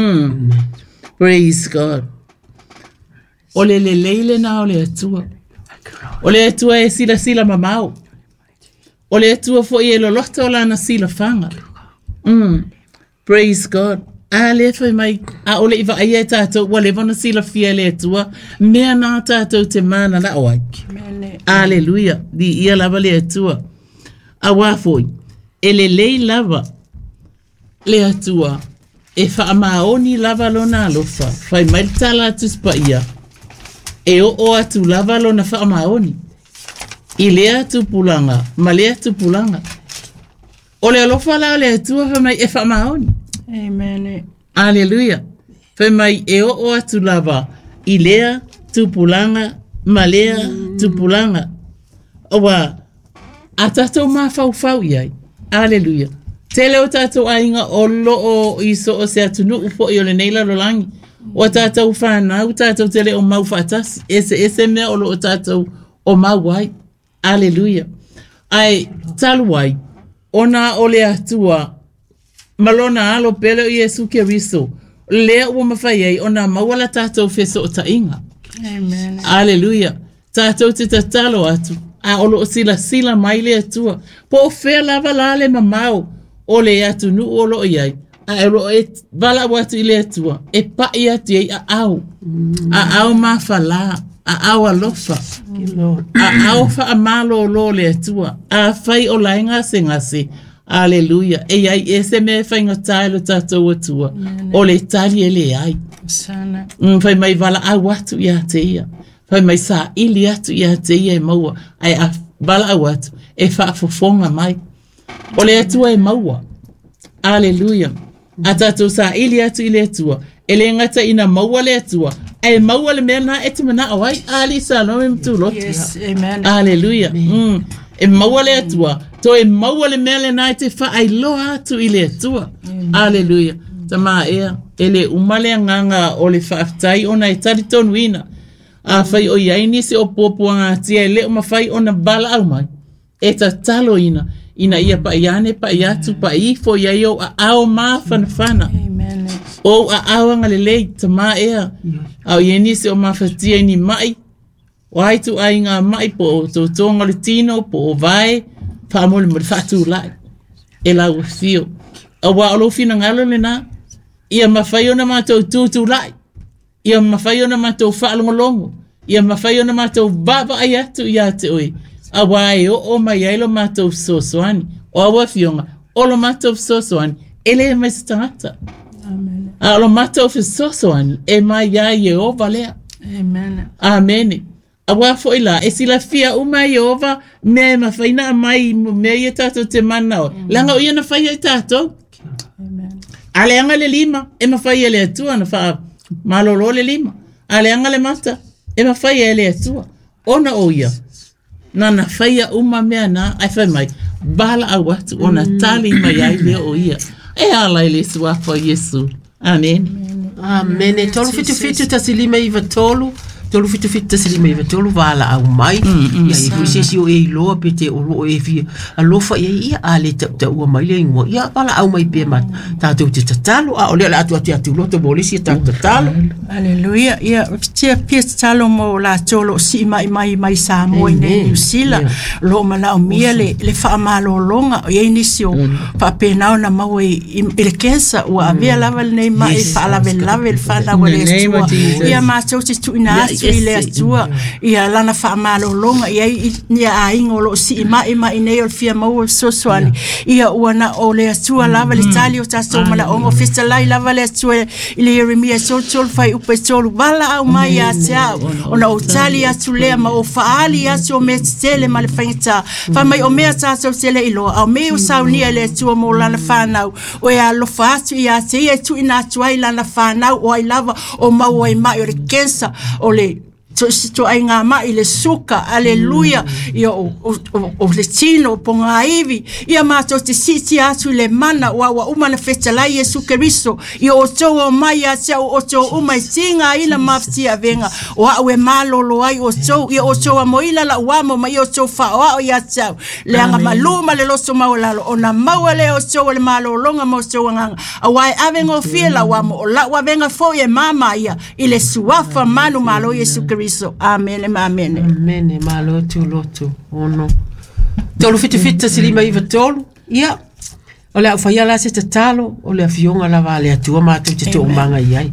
Praise God. O le leile na o le atua. O le atua e sila mamau. O le atua fo i e lolota o lana sila fanga. Praise God. A le fai mai. A o le iwa aia e tātou. Wa le vana sila fia le atua. Mea nā tātou te mana la oai. Aleluia. Di ia lava le atua. A wafoi. E le lei lava. Le atua. E wha amaoni lava lona alofa. Fai mai tala atuspa ia. E o atu lava lona wha amaoni. I le atu pulanga. Ma le atu pulanga. O le alofa la le atua fai mai e wha amaoni. Amen. Aleluia. Fai mai e o atu lava. I lea tupulanga. Ma lea tupulanga. Owa. A tatou ma fau iai. Aleluia. Tele o tātou ainga o loo iso o se atunu upo i o le neila lo langi. O tātou whanau, tātou tele o mau whaatasi. Ese mea o loo tātou o mau wai. Aleluia. Ai, talu wai. Ona o le atua. Malona alo pele o Yesu ke riso. Lea ua mawhai ei, ona mawala tātou feso o tainga. Amen. Aleluia. Tātou te tatalo atu. A olo o sila mai le atua. Po o whea lava lale mamau. O le atu nu o lo iai. A ero e vala watu i le atua. E pa i atu ei a au. A au ma fala. A au alofa. A au fa a malo o lo le atua. A fai o lainga se ngase. Aleluia. E ai e se me fai ngotai lo tatou atua. O le tali e le ai. Sana. Fai mai vala au atu i a te ia. Fai mai sa ili atu i a te ia e maua. Ai a vala au atu. E fa fofonga mai. O le atua e maua. Aleluia. A tātou sa ili atu i le atua. E le ngata ina maua le atua. E maua le mea na eti mana awai. Ali sa no me mtu loti. Yes, amen. Aleluia. E maua le atua. To e maua le mea le na ete fa ai loa atu i le atua. Aleluia. Tama ea. E le umale nganga o le whaaftai ona e tari tonu ina. A fai o iaini se o popoanga tia e le o mawhai ona bala au mai. E ta talo ina. Ina ia pa iane pa iatu pa ifo ia yo a ao maa whanawhana. Amen. O a ao ngale lei ta maa ea. Au ieni se o mawhatia ni mai. O haitu ai ngā mai po o tō tonga le tino po o vai. Whaamole mo le whatu lai. E lau fio. A wa alo fina ngalo le nā. Ia mawhai ona mātou tūtu lai. Ia mawhai ona mātou whaalongolongo. Ia mawhai ona mātou baba ai atu ia te oi. A wai o mai ai lo mātou sosoani. O awa fionga. O lo mātou sosoani. Ele e mai se tangata. Amen. A lo mātou sosoani. E mai ai e o valea. Amen. Amene. A wa fo ila. E sila fia umai e ova. Me mawhaina mai me i tātou te manao. Langa o ia na whai ai tātou. Amen. Ale anga le lima. E mawhai ele atua na wha malolo le lima. Ale anga le mata. E mawhai ele atua. Ona o ia. Nana whaia uma mea na, ai whai mai, bala au atu, ona tali mai ai lea o ia. E ala i le suafa Yesu. Amen. Amen. E tolu fitu tasilima iwa tolu. Tolu fitu tasilima iwa tolu wala au mai. Ia i kusesi o e iloa pete o lo e fia. Alofa ia ale ta ua mai le ingoa. Ia wala au mai pe mat. Tātou te tatalo. A ole la atu loto bolisi ta tatalo. Aleluia. Ia tia pia tatalo mo la tolo si mai sa mo i ne usila. Lo mala o mia le wha malo longa. O ia inisi o pa penao na mau i le kensa. Ua avea lava le nei mai wha lave le wha na wale estua. Ia mātou te tu ina atu i le atua ia lana whaamalolonga ia aingo lo si ima inei o fia mau o sosoani ia uana o le atua lava le tali o taso mana ongo festalai lava le atua i le Jeremia sol fai upe solu wala au mai a tea ona o tali atu lea ma o faali atu o mea tele ma le whaingita whamai o mea taso tele ilo au mea o saunia le atua mo lana whanau o ea lofa atu i a te ia tu ina atua i lana whanau o ai lava o mau ai mai o le kensa o le to ai ngā mai le suka, aleluia, ia o le tino, po ngā iwi, ia mātou te siti atu le mana, wa umana whetalai Jesu Keriso, ia o tau o mai a tia o tau umai tinga ina maftia venga, o au e malolo ai o tau, ia o tau a moila la uamo, ma ia o tau whaoa o ia tau, le anga maluma le loso maulalo, o na maua le o tau le malolonga mo tau nganga, a wai avengo fia la uamo, o la wavenga fo e mama ia, ile suafa manu malo Jesu Keriso. Amen, amen. Amen, malo tu lotu. Ono. Tolu fiti silima iva tolu. Ia. Ole au fai ala se te talo, ole a fionga lava le atua mātou te tō umanga iai.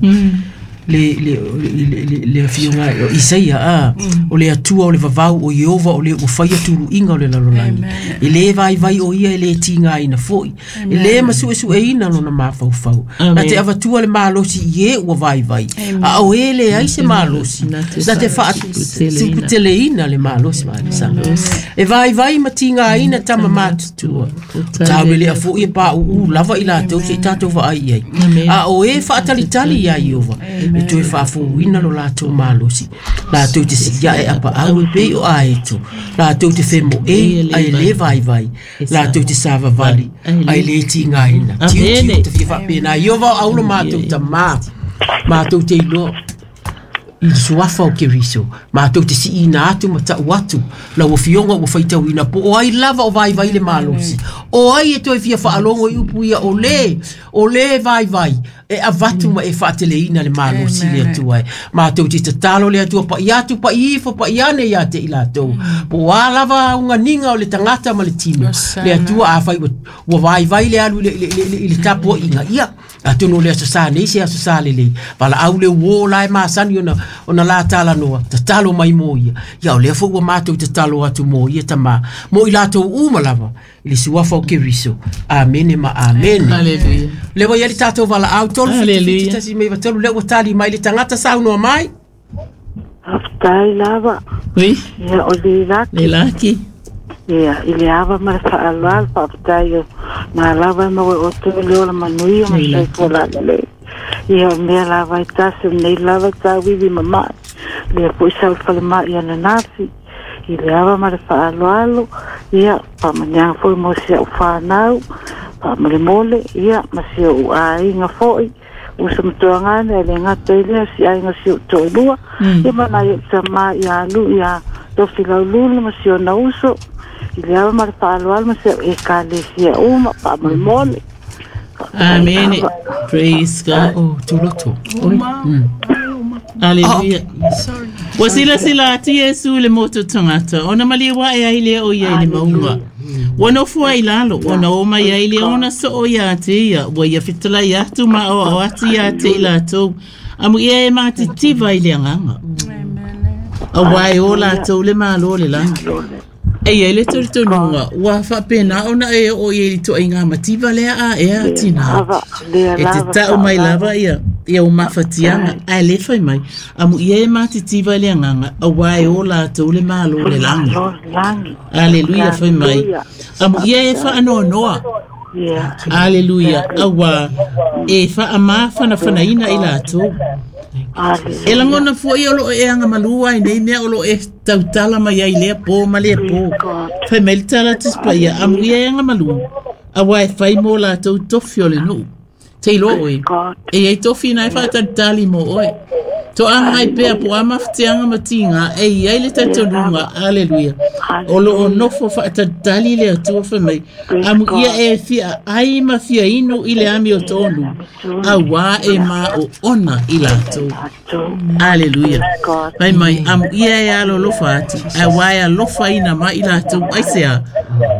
Le fionga o Isaia, ole atua, ole vavau, o Yehova, ole o fai aturu inga ole lalolani. Ele vai o ia, ele tinga ina foi. Ele masu e ina lona mafau. Na te avatua le malosi ie ua vai. A o ele ai se malosi. Na te wha tele ina le malosi malisa. E vai ma tinga ina tama matutua. Tau le a foi e pa lava ila tau se tatou va ai. A o e wha talitali ia Yehova. E tu e whaafuina lo lātou mālosi. Lātou te sikia e apa au e pei o aeto. Lātou te whemo ai le vai. Lātou te sāva vali ai le ti ngaina. Tiu te whiwha pēnā. Iova aulo mātou ta mā. Mātou te ilo. I suafa o Keriso. Mātou te si ina atu ma ta watu. La o fionga o whaitau ina po. O ai lava o vai le mālosi. O ai e toi fia whaalongo i upu ia o le vai. E avatu ma e whaatele ina le mālosi le atua. Mātou te tatalo le atua pa iatu pa ifo pa iane ia te ilatou. Po a lava unga ninga o le tangata ma le tino. Le atua a whai wa vai le alu le tapo inga ia. Atono le asosane isi asosale le. Pala au le uo lai maasani ona la tala noa. Tatalo mai mo ia. Ia o le fo ua mātou tatalo atu mo ia tama. Mo i latou umalava. Ili suafa o Keriso. Amen ma amen. Hallelujah. Lewa ia li tātou wala au tolu. Hallelujah. Tasi mei watelu lewa tali mai li tangata saunoa mai. Aftai lava. Oui. Ia o le laki. Le laki. Ia, ili ava mara whaalwal pa aftai o na lava mawe o te leo la manui o masai kola le. Ia mea lava i tasi nei lava ta wiwi mamai. Le po isa ukalema ia na nasi. Ili ava mara whaalwalo. Ia, pa manyang foi mo sia uwhanau. Pa mole ia masio u ainga foi. Usa mtuangane ele ngata ile si ainga si utoilua. Ia mana ia tama ia alu ia tofila ululu masio na uso. Ili ava mara whaalwalo masio e kalesia uma pa mole. Amen. Praise God. Oh, tuloto. Hallelujah. Wasila ati Yesu le moto tangata. Ona maliwa e aile o ia le maunga. Wana fua ilalo. Ona oma ia ile ona so o ia te ia. Wa ia fitala ia tu ma o ati ia te ila to. Amu ia e mati tiva ile nganga. Awai o la to le malo le la. E ele to nunga. Wa fa pena ona e o ia to inga mativa le a e atina. E te ta o mai lava ia. Ia o mawhatianga, ai le whai mai. Amu ia e matitiva le anganga, a wai o la tau le malo le langi. Aleluia whai mai. Amu ia e wha anoa noa. Aleluia. A wā e wha a mā whanaina i la tau. E langona fua i olo e anga malua i nei mea olo e tautala mai ai lea pō ma lea pō. Whai mai le tala tispa ia, amu ia e anga malua. A wai whai mō la tau tofi o le nuu. Te ilo oi. E ei tofi nai whatatali mo oi. To angai pea po amafteanga matinga e iai le tatonunga. Aleluia. Olo o nofo whatatali le atua whamai. Amu ia e fia ai ma fia inu i le ami o tonu. A wā e ma o ona i lato. Aleluia. Mai amu ia e alo lofa ati. A wā e alofa ina ma i lato. Aisea.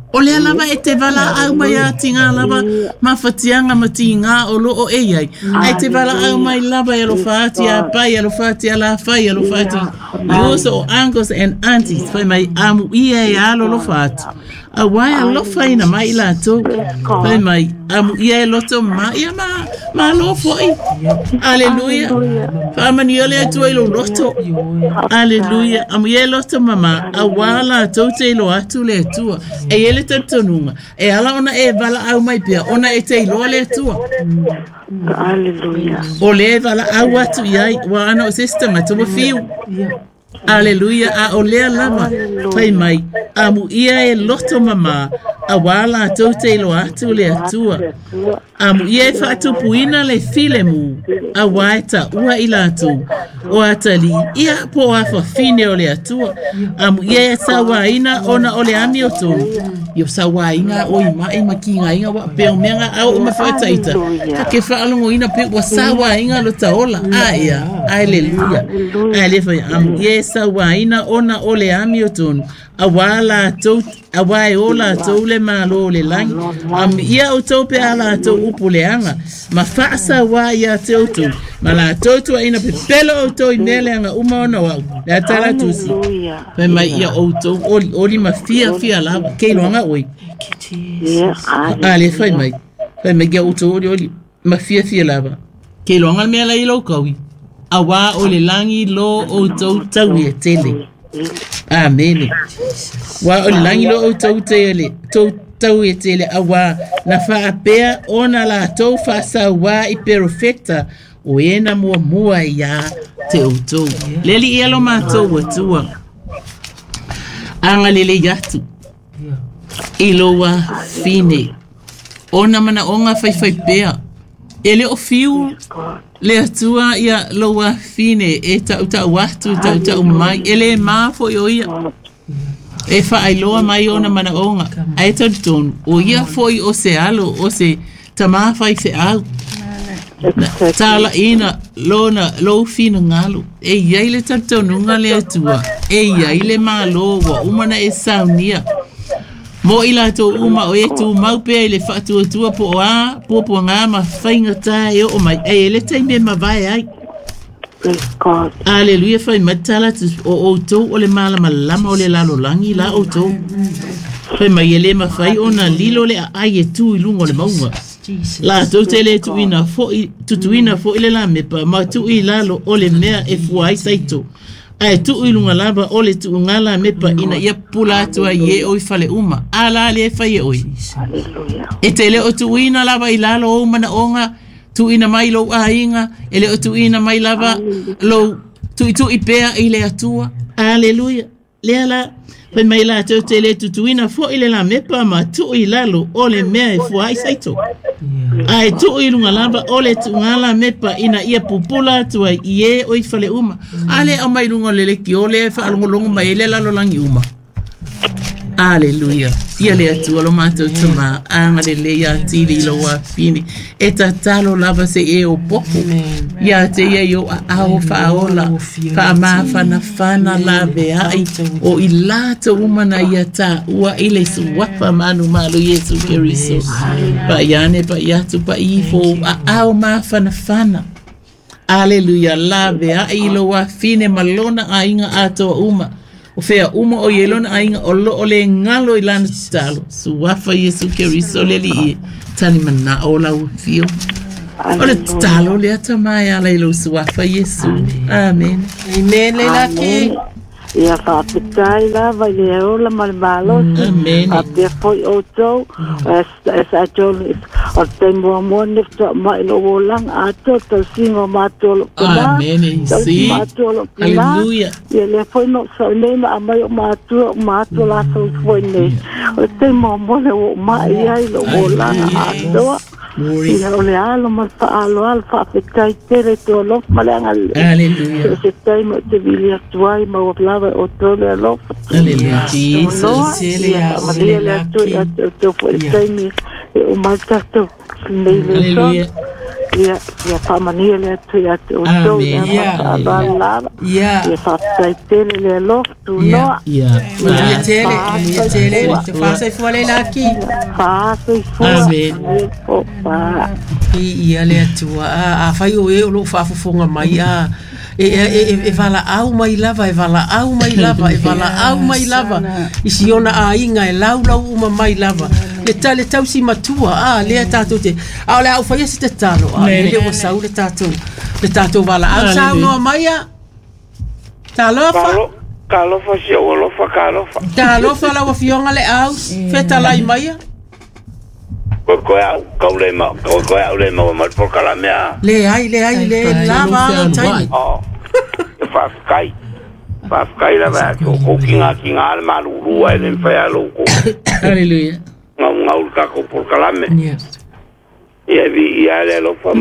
O le lava e te wala au mai a tinga lava mawhatianga ma tinga o lo o e ai. Ai te wala au mai lava e lo whaati a pai, e lo whaati a la whai, e lo whaati yoso o uncles and aunties. Whai mai amu ia e alo lo whaatu. A wai a lo whaina mai la tō. Whai mai amu ia e loto ma ia ma lo foi. Aleluia. Whamani ole atua ilo loto. Aleluia. Amu ia e loto mama. A wala tō te ilo atu le atua. E ele tantonunga. E ala ona e vala au mai pia. Ona e te ilo le atua. Aleluia. O le vala au atu iai. Wa ana o sistema tuma fiu. Aleluia. A o lea lava. Pai mai. Amu ia e loto mama. A wala tō te ilo atu le atua. Amu ia e whaatupuina le file mu. A waeta ua ilatu. O atali ia po a whawhine o le atua. Amu ia e sawaina ona o le ami o tōnu. Yo sawaina o i mai makinga inga wa peo meanga au uma whaataita. Ka ke whaalongo ina pe wa sawaina lo taola. Aia. Aleluia. Aleluia. Amu ia e sawaina ona o le ami o tōnu. A wala tō. A wai ola tō le malo le langi. Amu ia o tō pe ala tō upu le anga. Ma whaasa wa ia te otu. Ma la tōtua ina pe pelo o tō i nele anga uma ona wau. Le atala tusi. Pe mai ia o tō oli ma fia lava. Kei loanga oi. Ale whai mai. Whai mai kia o tō oli ma fia lava. Kei loanga mea la ilo kaui. A wā o le langi lo o tō tau e tele. Amen. Wa o langi lo o tau tele, tau e tele awa na whaapea ona la tau whasa wa i perfecta o ena mua ia te o tau. Leli ia lo mātou atua. Anga lele yatu. Iloa fine. Ona mana onga whai pea. Ele o fiu le atua ia loa fine e tau watu tau mai. Ele mafo yo ia. E whaailoa mai ona mana onga. Ai tonu. O ia foi o se alo o se tamawhai se au. Tala ina lona lo fina ngalo. E iai le tatonunga le atua. E iai le malo wa umana e saunia. Mo ila to uma o e tu maupea le whaatuatua po a ngā ma whainga tae o mai. E le taime ma vai ai. Aleluia whai matala o tau o le malama lama o le lalo langi la o tau. Whai mai e le ma whai o na lilo le ai e tu i lungo le maunga. La tau te le tuina fo i le la mepa ma tu i lalo o le mea e fuai saito. Ai tu i lunga lava o le tu ngala mepa ina ia pula atua i e oi fale uma. Ala le fai e oi. E te le o tu ina lava i lalo o mana onga. Tu ina mai lo ainga. E le o tu ina mai lava lo tu i pea i le atua. Aleluia. Le ala. Pai mai la te le tu ina fo i le la mepa ma tu i lalo o le mea e fuai saito. Ai tu i lunga lava o le tu ngala mepa ina ia pupula atua i e oi fale uma. Ale o mai lunga le ki o le whaalongolongo mai le lalo langi uma. Aleluia. Ia le atua lo mātou tuma. Anga le lea tili lo wa fini. E ta talo lava se e o popo. Ia te ia yo a ao whaola. Wha fana lave ai. O i lata umana ia ta ua ile suwapa manu malo Yesu Keriso. Pa iane pa iatu pa ifo a ao fana. Aleluia. Lave ai lo wa fine malona a inga ato uma. O fea uma o yelona ainga o le ngalo i lana talo. Suwafa Yesu Keriso le li tani mana o lau fio. O le talo le atamai ala ilo suwafa Yesu. Amen. Amen le laki. Ia whaapitai la vai le ola malmalo. Amen. A te foi o tau. Sa tolu o te mua nefta mai lo wolang ato te singo matolo kena. Amen. Si. Hallelujah. Ia le foi no sa nema amai o matolo la sa foi ne. O te mua le o mai ai lo wolang ato. Ia o le alo ma alo whaapitai tere to lof malanga. Hallelujah. Se taimo te vili atuai ma o lava o tole lof. Hallelujah. Jesus. Maria le atu te foi taimi o malta to nei le so. ia whamania lea tui atu o tau ia mata ia whasai tele lea loftu noa ia tele te whasai fuale laki whasai fuale ia lea tua a whai o e o lo whafufonga mai a e vala au mai lava e vala au mai lava isi ona a inga e lau uma mai lava le tau si matua le tātou te a le au whaia si te talo le o sau le tātou vala au sau noa mai a Kalofa si o lofa kalofa la wa fionga le au feta lai mai a Koe au le mau mal por kalamea le ai lava alo tai Whafkai la vea ko kinga al marurua e le mwhea loko Hallelujah Ngau kako por kalame Ia vi ia le lofa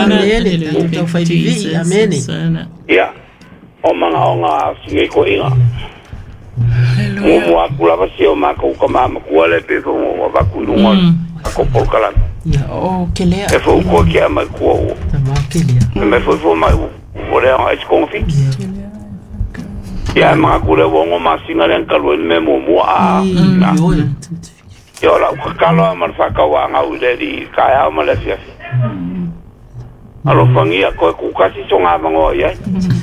Amen Ia o manga o ngā singe ko inga Mumu aku lava si o maka uka mama kua le pefa o wakununga Ako por kalame kelea E fo kua kia mai kua o Me fo mai ore a eskonfi Ya mga kule wongo masinga len kalwen me mo yo la kalo marfaka wa nga uleri kaya malafia alo fangia ko kasi songa bango ya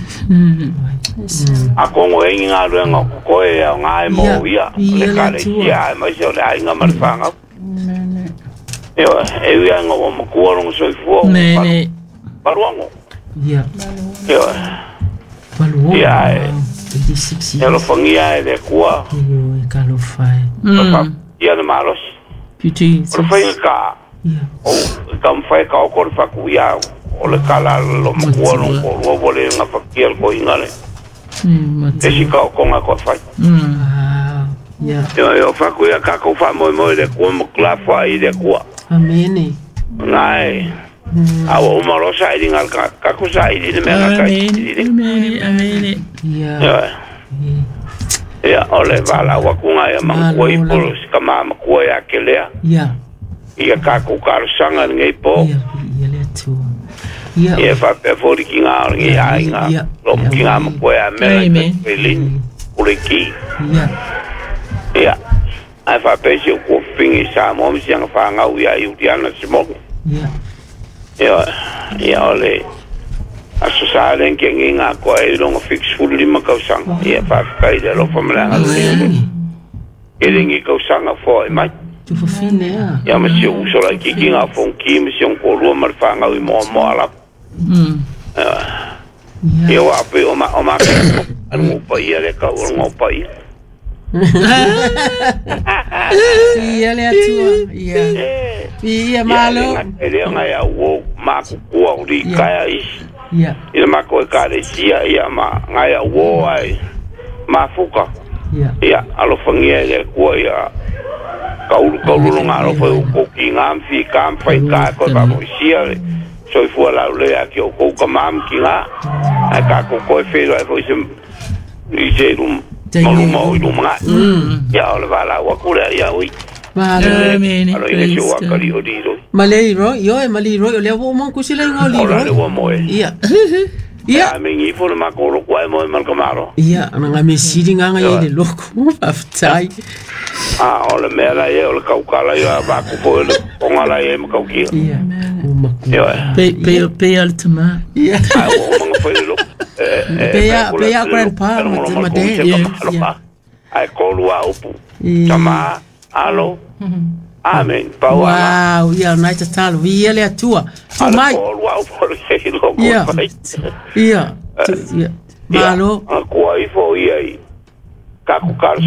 ako ngoi nga renga ko ya nga mo ya le kale ya ma yo la nga marfanga yo e ya ngo mo ko ro so fu ne paruango ya yo ya elo fangia de kwa yo kalo fai ia na malos piti ka o kam fai ka o kor faku ya o le kala lo mo ko vole nga fakiel ko ingale e si ka ko nga ko fai ya yo faku ya ka ko fa mo de ko mo kla fa i de ko amene nai awo mo ro sai dingal ka ko sai di me ka amene ya ole vala wa kunga ya mangkoi por skama makua ya kelea ya ka ku kar sanga ngai po ya le tu ya fa pe fori kinga ngai ainga lo kinga makua ya me pelin ureki ya ai fa pe si ku fingi sa mo mi siang fa nga u ya yu diana simo ya ole Asosalen que nginga ko e long fix fully makosang ia fa kai de lo famla ngi ko sanga fo e mai tu fa fine ya ma si uso la ki nginga fon ki mi si on ko lo mar fa nga mo ala eu ape o ma al pa ia le ka o mo pa ia ia le tua ia malo ele nga ya wo ma ko ri ka ina mako kare sia ia ma ngai wo ai mafuka ia alo fangia le ko ia kaulu ngalo ko kinga fi kam fai ka ko ba mo sia so fu la le aki ko ko mam kinga ka ko fe lo fo sim i je dum mo ia ole bala wa kura ia ui Malero, yo malero, le vo mon kusile ngoli. Ia mingi fo ma ko ko mo mal kamaro. Ia nga mesiri nga ye loko aftai. Ole mera ye ole kaukala yo ba ko fo o ngala ye mo kaukila. Ia. Pe altama. Ia. O mo fo lo. Pe grandpa ma de. Ai ko lu upu. Tama alo. Amen. Wow, ia nai te talo. Ia le atua. Tu mai. Ia. Malo. Ko ai fo ia. Ka ku